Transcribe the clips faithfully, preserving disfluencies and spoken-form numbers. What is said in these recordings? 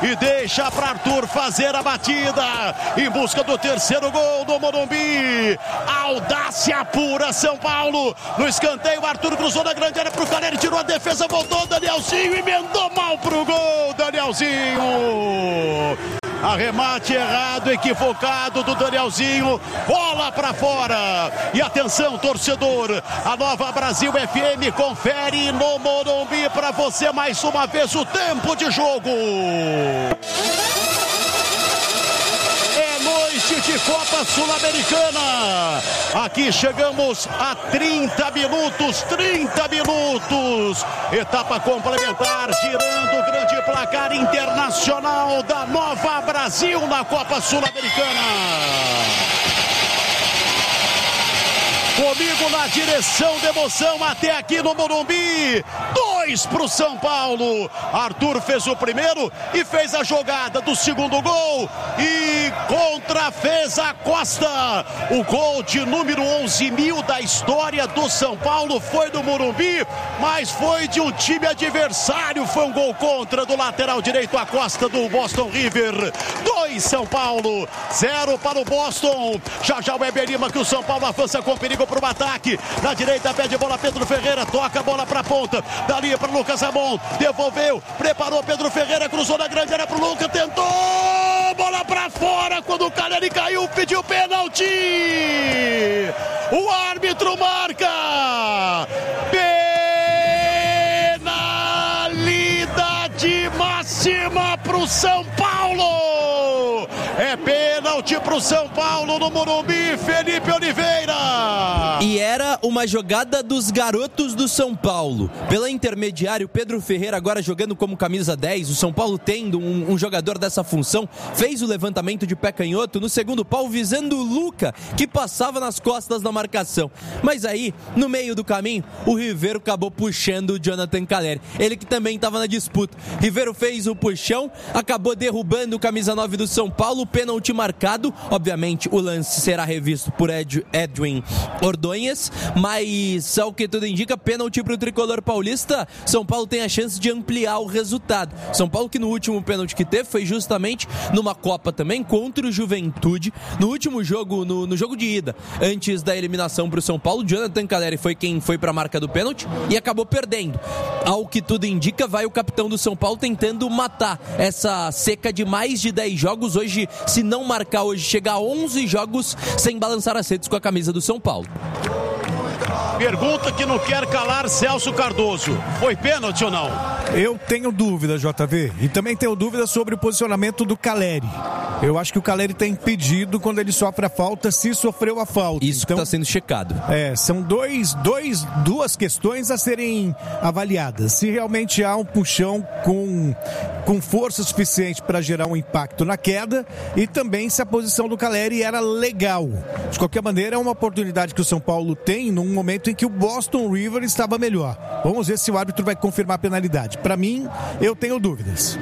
e deixa para Arthur fazer a batida em busca do terceiro gol do Morumbi. Audácia pura, São Paulo. No escanteio, Arthur cruzou na grande área pro Caleri, tirou a defesa, voltou Danielzinho, emendou mal pro gol, Danielzinho. Arremate errado, equivocado do Danielzinho, bola pra fora. E atenção, torcedor, a Nova Brasil F M confere no Morumbi pra você mais uma vez o tempo de jogo. Noite de Copa Sul-Americana. Aqui chegamos a trinta minutos, trinta minutos. Etapa complementar, girando o grande placar internacional da Nova Brasil na Copa Sul-Americana. Comigo na direção de emoção até aqui no Morumbi. Dois para o São Paulo. Arthur fez o primeiro e fez a jogada do segundo gol. E contra fez a Costa. O gol de número onze mil da história do São Paulo foi do Morumbi, mas foi de um time adversário. Foi um gol contra do lateral direito a Costa do Boston River. Dois São Paulo, zero para o Boston. Já já o Weber Lima que o São Paulo avança com perigo para o ataque. Na direita pede bola Pedro Ferreira, toca a bola para a ponta. Dali para Lucas Ramon, devolveu, preparou Pedro Ferreira, cruzou na grande área para o Lucas, tentou, bola para fora. Quando o Caleri caiu, pediu pênalti. O árbitro marca. Penalidade máxima para o São Paulo. É pênalti para o São Paulo no Morumbi, Felipe Oliveira. E era uma jogada dos garotos do São Paulo. Pela intermediária, o Pedro Ferreira agora jogando como camisa dez. O São Paulo tendo um, um jogador dessa função. Fez o levantamento de pé canhoto no segundo pau, visando o Luca, que passava nas costas da marcação. Mas aí, no meio do caminho, o Ribeiro acabou puxando o Jonathan Caleri. Ele que também estava na disputa. Ribeiro fez o puxão, acabou derrubando o camisa nove do São Paulo. Pênalti marcado. Obviamente, o lance será revisto por Ed, Edwin Ordonhas, mas ao que tudo indica, pênalti para o tricolor paulista. São Paulo tem a chance de ampliar o resultado. São Paulo que no último pênalti que teve foi justamente numa Copa também contra o Juventude, no último jogo, no, no jogo de ida, antes da eliminação para o São Paulo. Jonathan Caleri foi quem foi para a marca do pênalti e acabou perdendo. Ao que tudo indica, vai o capitão do São Paulo tentando matar essa seca de mais de dez jogos. Hoje, se não marcar hoje, chega a onze jogos sem balançar as redes com a camisa do São Paulo. Pergunta que não quer calar Celso Cardoso. Foi pênalti ou não? Eu tenho dúvida, J V. E também tenho dúvida sobre o posicionamento do Caleri. Eu acho que o Caleri está impedido quando ele sofre a falta, se sofreu a falta. Isso então, que está sendo checado. É, são dois, dois, duas questões a serem avaliadas. Se realmente há um puxão com, com força suficiente para gerar um impacto na queda, e também se a posição do Caleri era legal. De qualquer maneira, é uma oportunidade que o São Paulo tem num momento em que o Boston River estava melhor. Vamos ver se o árbitro vai confirmar a penalidade. Para mim, eu tenho dúvidas.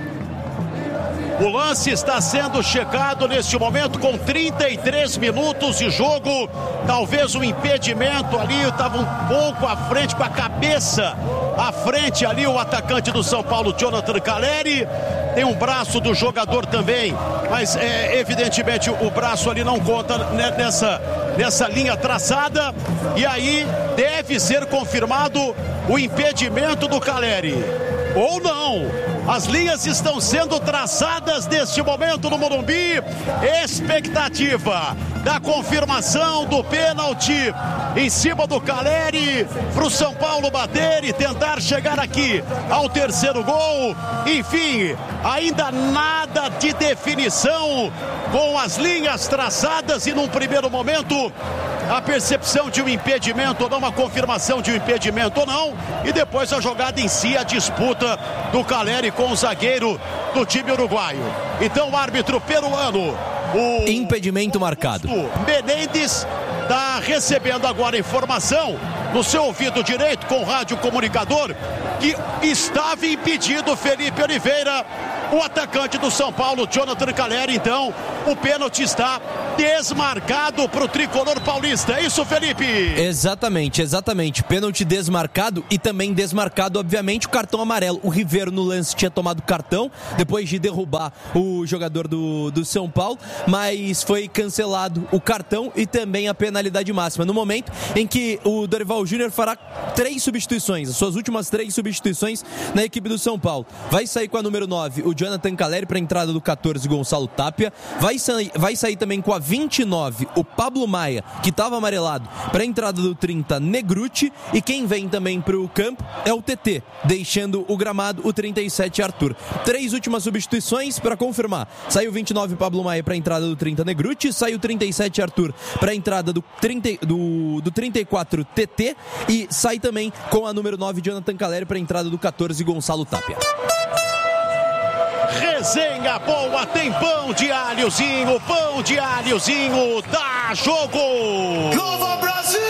O lance está sendo checado neste momento com trinta e três minutos de jogo. Talvez um impedimento ali, estava um pouco à frente, com a cabeça à frente ali, o atacante do São Paulo, Jonathan Caleri. Tem um braço do jogador também, mas é, evidentemente o braço ali não conta nessa, nessa linha traçada. E aí deve ser confirmado o impedimento do Caleri. Ou não. As linhas estão sendo traçadas neste momento no Morumbi. Expectativa da confirmação do pênalti em cima do Caleri para o São Paulo bater e tentar chegar aqui ao terceiro gol. Enfim, ainda nada de definição com as linhas traçadas e num primeiro momento a percepção de um impedimento ou não, uma confirmação de um impedimento ou não, e depois a jogada em si, a disputa do Caleri com o zagueiro do time uruguaio. Então o árbitro peruano, o impedimento marcado. Menendez está recebendo agora informação no seu ouvido direito com o rádio comunicador que estava impedido Felipe Oliveira, o atacante do São Paulo, Jonathan Caleri. Então o pênalti está desmarcado para o tricolor paulista. É isso, Felipe? Exatamente, exatamente. Pênalti desmarcado e também desmarcado, obviamente, o cartão amarelo. O Ribeiro no lance tinha tomado cartão depois de derrubar o jogador do, do São Paulo, mas foi cancelado o cartão e também a penalidade máxima. No momento em que o Dorival Júnior fará três substituições, as suas últimas três substituições na equipe do São Paulo. Vai sair com a número nove o Jonathan Calleri para a entrada do catorze, Gonçalo Tapia. Vai sair, vai sair também com a vinte e nove o Pablo Maia, que estava amarelado, para a entrada do trinta, Negruti. E quem vem também para o campo é o T T, deixando o gramado o trinta e sete, Arthur. Três últimas substituições para confirmar. Saiu vinte e nove Pablo Maia para a entrada do trinta, Negruti. Saiu trinta e sete, Arthur, para a entrada do, trinta, do, do trinta e quatro, T T. E sai também com a número nove, Jonathan Calleri, para a entrada do catorze, Gonçalo Tapia. Resenha boa, tem pão de alhozinho, pão de alhozinho, dá jogo! Nova Brasil!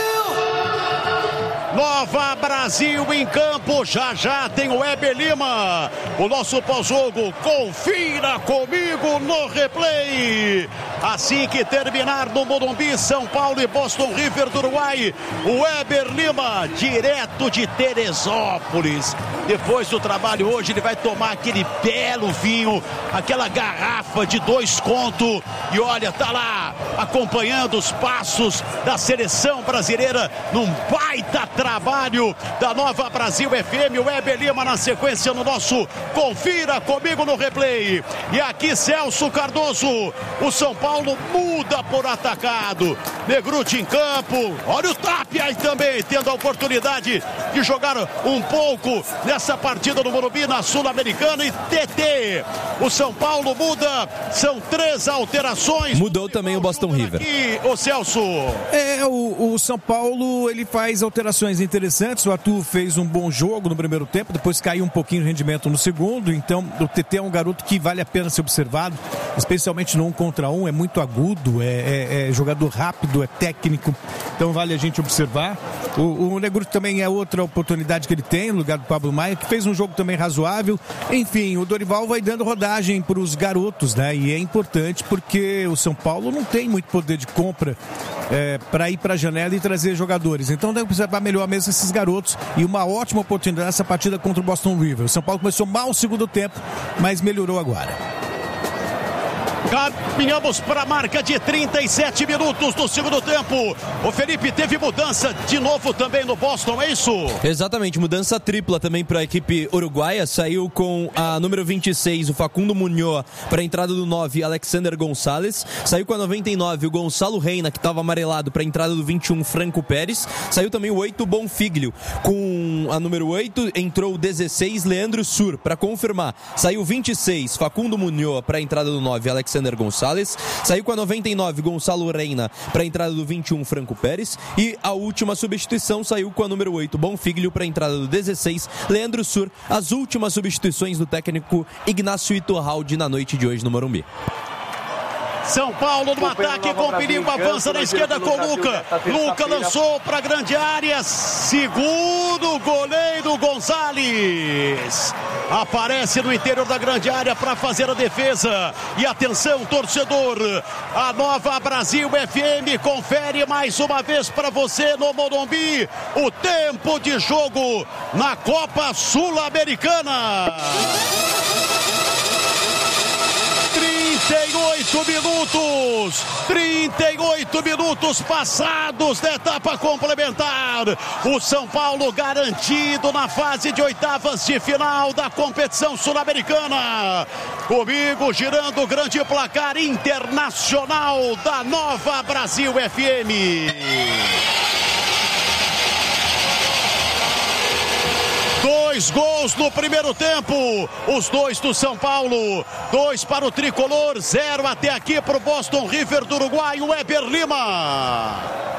Nova Brasil em campo, já já tem o Weber Lima, o nosso pós-jogo, confira comigo no replay. Assim que terminar no Morumbi, São Paulo e Boston River do Uruguai, o Weber Lima, direto de Teresópolis. Depois do trabalho hoje, ele vai tomar aquele belo vinho, aquela garrafa de dois conto, e olha, tá lá, acompanhando os passos da seleção brasileira, num baita trabalho da Nova Brasil F M. O Weber Lima na sequência no nosso Confira Comigo no Replay. E aqui Celso Cardoso, o São Paulo muda por atacado. Negruti em campo, olha o Tapia aí também tendo a oportunidade de jogar um pouco nessa partida no Morumbi, na Sul-Americana. E T T, o São Paulo muda, são três alterações. Mudou também o Boston River. Aqui, o Celso. É, o, o São Paulo, ele faz alterações interessantes. O Arthur fez um bom jogo no primeiro tempo, depois caiu um pouquinho o rendimento no segundo. Então o T T é um garoto que vale a pena ser observado, especialmente no um contra um. É muito agudo, é, é, é jogador rápido, é técnico, então vale a gente observar. O, o Negruti também é outra oportunidade que ele tem no lugar do Pablo Maia, que fez um jogo também razoável. Enfim, o Dorival vai dando rodagem para os garotos, né? E é importante porque o São Paulo não tem muito poder de compra é, para ir para a janela e trazer jogadores. Então deve observar melhor mesmo esses garotos, e uma ótima oportunidade essa partida contra o Boston River. O São Paulo começou mal o segundo tempo, mas melhorou agora. Caminhamos para a marca de trinta e sete minutos do segundo tempo. O Felipe, teve mudança de novo também no Boston, é isso? Exatamente, mudança tripla também para a equipe uruguaia. Saiu com a número vinte e seis, o Facundo Munhoz, para a entrada do nove, Alexander Gonçalves. Saiu com a noventa e nove, o Gonçalo Reina, que estava amarelado, para a entrada do vinte e um, Franco Pérez. Saiu também o oito, Bonfiglio. Com a número oito, entrou o dezesseis, Leandro Sur, para confirmar. Saiu vinte e seis, Facundo Munhoz, para a entrada do nove, Alexander Gonçalves. Saiu com a noventa e nove, Gonçalo Reina, para a entrada do vinte e um, Franco Pérez. E a última substituição saiu com a número oito, Bonfiglio, para a entrada do dezesseis, Leandro Sur. As últimas substituições do técnico Ignacio Iturralde na noite de hoje no Morumbi. São Paulo no ataque com perigo, avança na esquerda com Luca. Luca lançou para a grande área, segundo goleiro Gonzalez. Aparece no interior da grande área para fazer a defesa. E atenção, torcedor, a Nova Brasil F M confere mais uma vez para você no Morumbi o tempo de jogo na Copa Sul-Americana. trinta e oito minutos, trinta e oito minutos passados da etapa complementar. O São Paulo garantido na fase de oitavas de final da competição sul-americana. Comigo girando o grande placar internacional da Nova Brasil F M. Dois gols no primeiro tempo, os dois do São Paulo, dois para o tricolor, zero até aqui para o Boston River do Uruguai, o Weber Lima.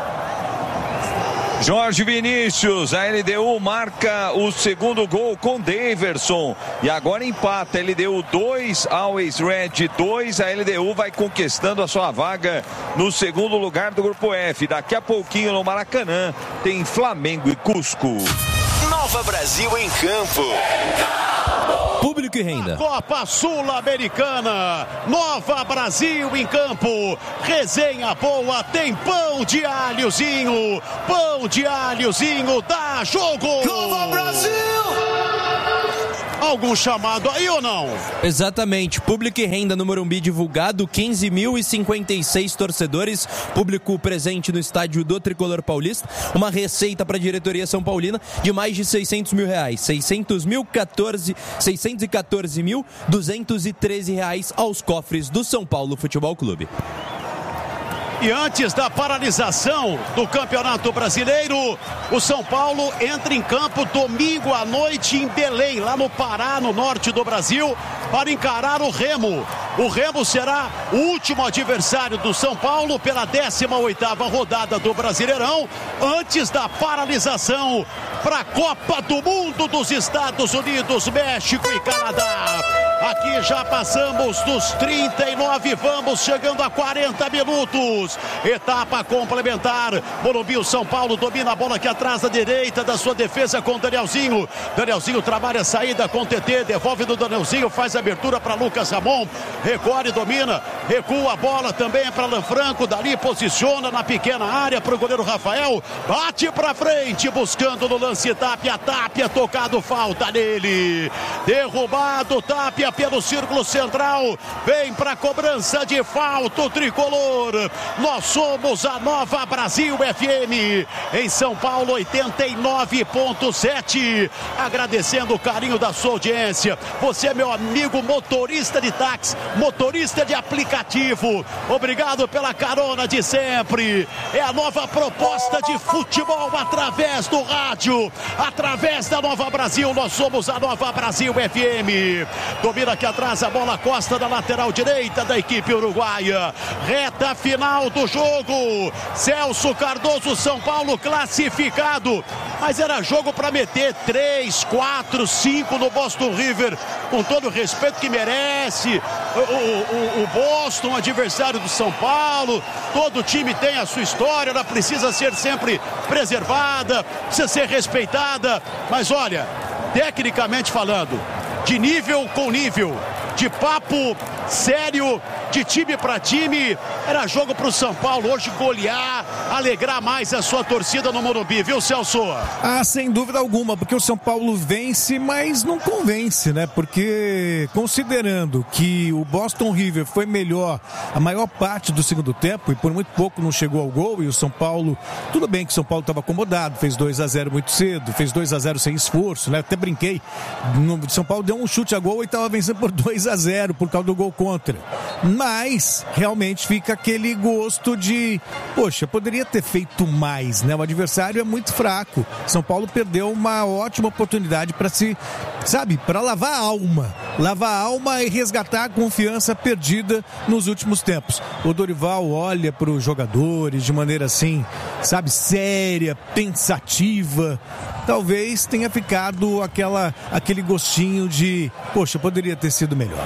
Jorge Vinícius, a L D U marca o segundo gol com Daverson e agora empata. L D U dois, Always Red dois. A L D U vai conquistando a sua vaga no segundo lugar do grupo F. Daqui a pouquinho no Maracanã tem Flamengo e Cusco. Nova Brasil em campo. Público e renda. Copa Sul-Americana, Nova Brasil em campo, resenha boa, tem pão de alhozinho, pão de alhozinho, dá jogo! Nova Brasil! Algum chamado aí ou não? Exatamente, público e renda no Morumbi divulgado, quinze mil e cinquenta e seis torcedores, público presente no estádio do Tricolor Paulista, uma receita para a diretoria São Paulina de mais de seiscentos mil reais, seiscentos mil, quatorze, seiscentos e quatorze mil, duzentos e treze reais aos cofres do São Paulo Futebol Clube. E antes da paralisação do Campeonato Brasileiro, o São Paulo entra em campo domingo à noite em Belém, lá no Pará, no norte do Brasil, para encarar o Remo. O Remo será o último adversário do São Paulo pela décima oitava rodada do Brasileirão, antes da paralisação para a Copa do Mundo dos Estados Unidos, México e Canadá. Aqui já passamos dos trinta e nove, vamos chegando a quarenta minutos. Etapa complementar. Morumbi, o São Paulo domina a bola aqui atrás da direita da sua defesa com o Danielzinho. Danielzinho trabalha a saída com o T T, devolve do Danielzinho, faz a abertura para Lucas Ramon. Recorre e domina, recua a bola também para Lanfranco, dali posiciona na pequena área para o goleiro Rafael. Bate para frente, buscando no lance Tapia. Tapia tocado, falta nele. Derrubado, Tapia pelo círculo central, vem para cobrança de falta o tricolor. Nós somos a Nova Brasil F M em São Paulo, oitenta e nove ponto sete. Agradecendo o carinho da sua audiência. Você é meu amigo motorista de táxi, motorista de aplicativo, obrigado pela carona de sempre. É a nova proposta de futebol através do rádio, através da Nova Brasil. Nós somos a Nova Brasil F M. Domina aqui atrás a bola, Costa da lateral direita da equipe uruguaia. Reta final do jogo. Celso Cardoso, São Paulo classificado. Mas era jogo para meter três, quatro, cinco no Boston River, com todo o respeito que merece. O, o, o Boston, adversário do São Paulo. Todo time tem a sua história, ela precisa ser sempre preservada, precisa ser respeitada. Mas olha, tecnicamente falando, de nível com nível, de papo sério, de time para time, era jogo para o São Paulo hoje golear, alegrar mais a sua torcida no Morumbi, viu, Celso? Ah, sem dúvida alguma, porque o São Paulo vence, mas não convence, né? Porque considerando que o Boston River foi melhor a maior parte do segundo tempo e por muito pouco não chegou ao gol, e o São Paulo, tudo bem que o São Paulo estava acomodado, fez dois a zero muito cedo, fez dois a zero sem esforço, né? Até brinquei, o São Paulo deu um chute a gol e estava vencendo por dois a zero por causa do gol contra. Mas realmente fica aquele gosto de, poxa, poderia ter feito mais, né? O adversário é muito fraco. São Paulo perdeu uma ótima oportunidade para se, sabe, para lavar a alma. Lavar a alma e resgatar a confiança perdida nos últimos tempos. O Dorival olha para os jogadores de maneira assim, sabe, séria, pensativa. Talvez tenha ficado aquela, aquele gostinho de, poxa, poderia ter sido melhor.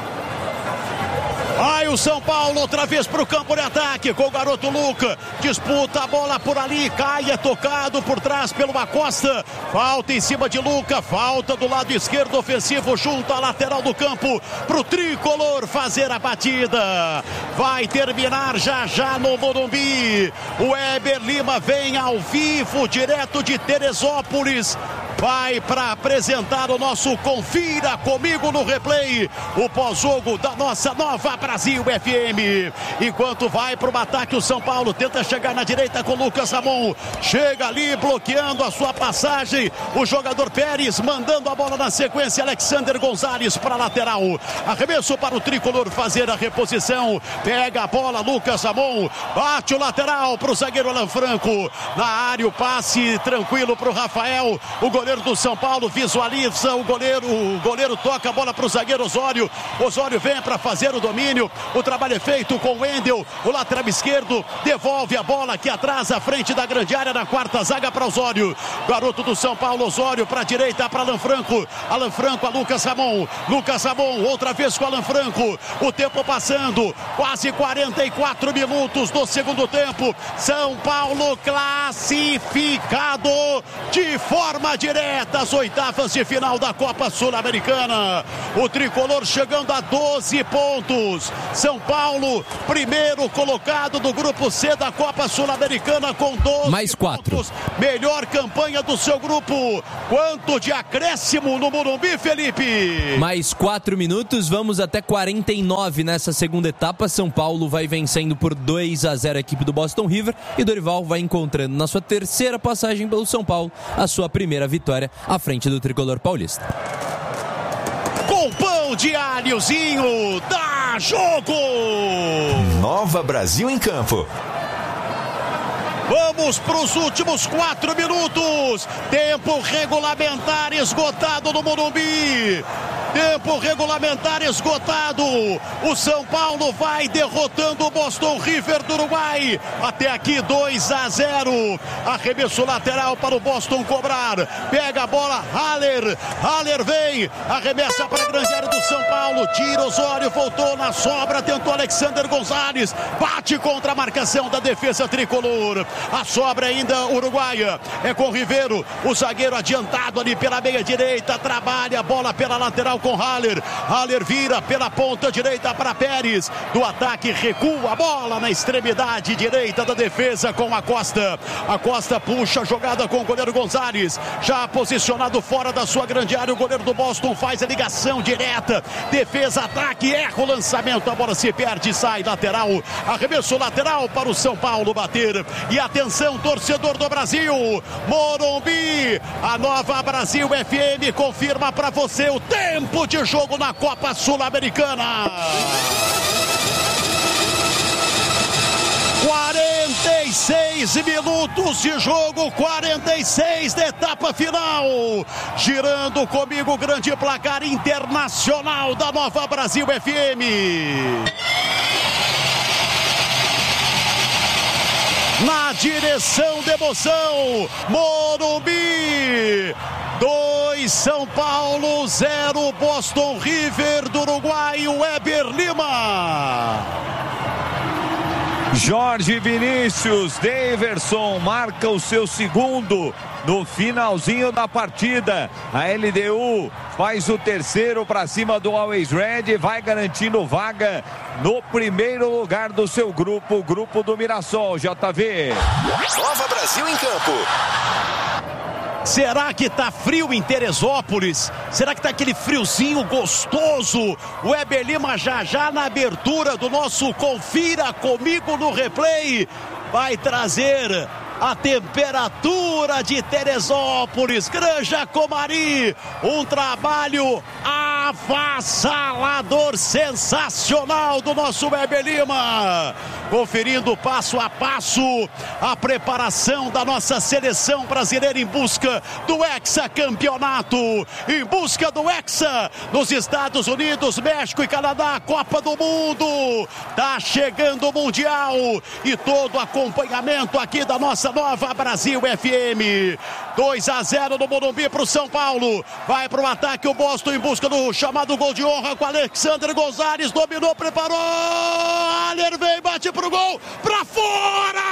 Vai o São Paulo outra vez para o campo de ataque com o garoto Luca. Disputa a bola por ali, cai, é tocado por trás pelo Acosta. Falta em cima de Luca, falta do lado esquerdo ofensivo junto à lateral do campo para o tricolor fazer a batida. Vai terminar já já no Morumbi. O Weber Lima vem ao vivo direto de Teresópolis. Vai para apresentar o nosso Confira Comigo no Replay, o pós-jogo da nossa Nova Brasil F M. Enquanto vai para o ataque, o São Paulo tenta chegar na direita com o Lucas Ramon. Chega ali bloqueando a sua passagem. O jogador Pérez mandando a bola na sequência. Alexander Gonzalez para a lateral. Arremesso para o tricolor fazer a reposição. Pega a bola, Lucas Ramon. Bate o lateral para o zagueiro Alan Franco. Na área o passe tranquilo para o Rafael. O goleiro do São Paulo visualiza o goleiro, o goleiro toca a bola para o zagueiro Osório. Osório vem para fazer o domínio. O trabalho é feito com o Wendel, o lateral esquerdo, devolve a bola aqui atrás, à frente da grande área, na quarta zaga para Osório. Garoto do São Paulo, Osório para a direita para Alan Franco. Alan Franco a Lucas Ramon. Lucas Ramon, outra vez com Alan Franco. O tempo passando, quase quarenta e quatro minutos do segundo tempo. São Paulo classificado de forma direta direta às oitavas de final da Copa Sul-Americana. O tricolor chegando a doze pontos. São Paulo, primeiro colocado do grupo C da Copa Sul-Americana com doze mais quatro pontos. Melhor campanha do seu grupo. Quanto de acréscimo no Morumbi, Felipe? Mais quatro minutos, vamos até quarenta e nove nessa segunda etapa. São Paulo vai vencendo por dois a zero a equipe do Boston River e Dorival vai encontrando na sua terceira passagem pelo São Paulo a sua primeira vitória à frente do tricolor paulista. Com pão de alhozinho, dá jogo! Nova Brasil em campo. Vamos para os últimos quatro minutos. Tempo regulamentar esgotado no Morumbi. Tempo regulamentar esgotado. O São Paulo vai derrotando o Boston River do Uruguai. Até aqui dois a zero. Arremesso lateral para o Boston cobrar. Pega a bola, Haller. Haller vem. Arremessa para a grande área do São Paulo. Tira Osório, voltou na sobra. Tentou Alexander Gonzalez. Bate contra a marcação da defesa tricolor. A sobra ainda uruguaia. É com Ribeiro. O zagueiro adiantado ali pela meia direita. Trabalha a bola pela lateral com Haller. Haller vira pela ponta direita para Pérez. Do ataque recua a bola na extremidade direita da defesa com a Costa. A Costa puxa a jogada com o goleiro Gonzalez. Já posicionado fora da sua grande área, o goleiro do Boston faz a ligação direta. Defesa, ataque, erra o lançamento. A bola se perde, sai lateral. Arremesso lateral para o São Paulo bater. E atenção, torcedor do Brasil. Morumbi, a Nova Brasil F M confirma para você o tempo de jogo na Copa Sul-Americana. quarenta e seis minutos de jogo, quarenta e seis da etapa final. Girando comigo o grande placar internacional da Nova Brasil F M. Na direção da emoção, Morumbi. dois São Paulo, zero Boston River do Uruguai, Weber Lima. Jorge Vinícius, Daverson marca o seu segundo no finalzinho da partida. A L D U faz o terceiro para cima do Always Red, vai garantindo vaga no primeiro lugar do seu grupo, o grupo do Mirassol. J V. Nova Brasil em campo. Será que tá frio em Teresópolis? Será que tá aquele friozinho gostoso? O Weber Lima já já na abertura do nosso Confira Comigo no Replay vai trazer a temperatura de Teresópolis. Granja Comari, um trabalho avassalador, sensacional do nosso Weber Lima, conferindo passo a passo a preparação da nossa seleção brasileira em busca do hexacampeonato, em busca do hexa nos Estados Unidos, México e Canadá, Copa do Mundo. Tá chegando o Mundial e todo o acompanhamento aqui da nossa Nova Brasil F M. dois a zero no Morumbi para o São Paulo. Vai para o ataque o Boston em busca do chamado gol de honra com Alexander Gonzalez. Dominou, preparou. Haller vem, bate pro gol. Para fora!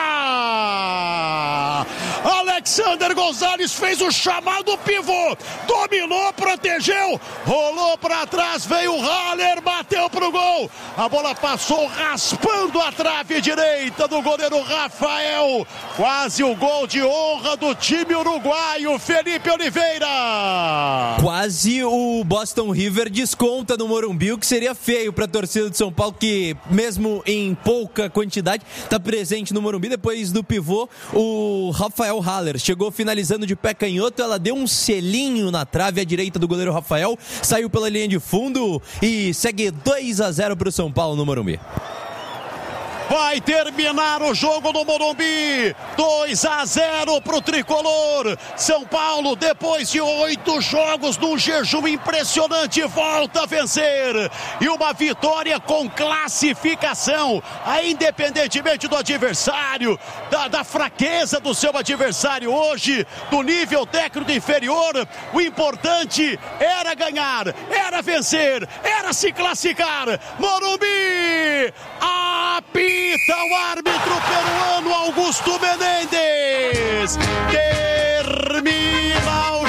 Alexander Gonzalez fez o chamado pivô. Dominou, protegeu. Rolou para trás, veio o Haller, bateu pro gol. A bola passou raspando a trave direita do goleiro Rafael. Quase o gol de honra do time uruguaio, Felipe Oliveira. Quase o Boston River desconta no Morumbi, o que seria feio para a torcida de São Paulo, que mesmo em pouca quantidade está presente no Morumbi. Depois do pivô, o Rafael Haller chegou finalizando de pé canhoto, ela deu um selinho na trave à direita do goleiro Rafael, saiu pela linha de fundo e segue dois a zero para o São Paulo no Morumbi. Vai terminar o jogo no Morumbi, dois a zero para o tricolor. São Paulo, depois de oito jogos num jejum impressionante, volta a vencer. E uma vitória com classificação, aí, independentemente do adversário, da, da fraqueza do seu adversário hoje, do nível técnico inferior. O importante era ganhar, era vencer, era se classificar. Morumbi, apita o árbitro peruano Augusto Menendez. Termina o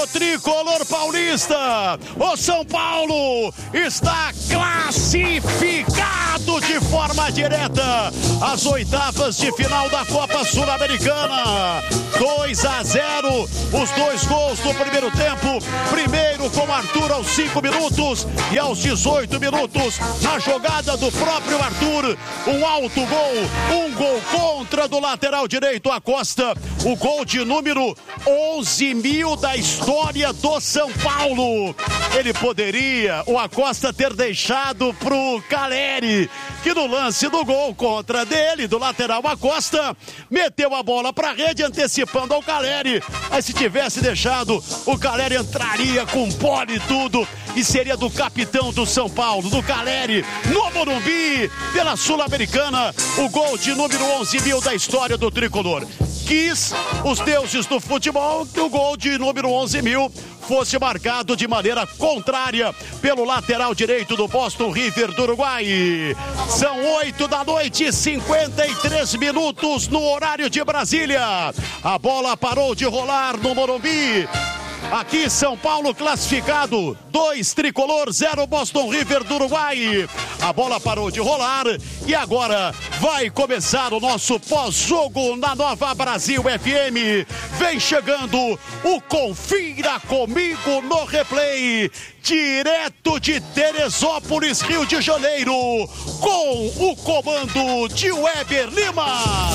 tricolor paulista. O São Paulo está classificado de forma direta às oitavas de final da Copa Sul-Americana. dois a zero, os dois gols do primeiro tempo. Primeiro com Arthur aos cinco minutos e aos dezoito minutos, na jogada do próprio Arthur, um alto gol, um gol contra do lateral direito Acosta, o gol de número onze mil da história do São Paulo. Ele poderia, o Acosta, ter deixado pro Caleri, que no lance do gol contra dele, do lateral Acosta, meteu a bola pra rede, antecipando ao Caleri. Mas se tivesse deixado, o Caleri entraria com bola e tudo, e seria do capitão do São Paulo, do Caleri, no Morumbi, pela Sul-Americana, o gol de número onze mil da história do tricolor. Quis os deuses do futebol que o gol de número onze mil fosse marcado de maneira contrária pelo lateral direito do Boston River do Uruguai. São oito da noite, cinquenta e três minutos no horário de Brasília. A bola parou de rolar no Morumbi. Aqui São Paulo classificado, dois tricolor, zero Boston River do Uruguai. A bola parou de rolar e agora vai começar o nosso pós-jogo na Nova Brasil F M. Vem chegando o Confira Comigo no Replay, direto de Teresópolis, Rio de Janeiro, com o comando de Weber Lima.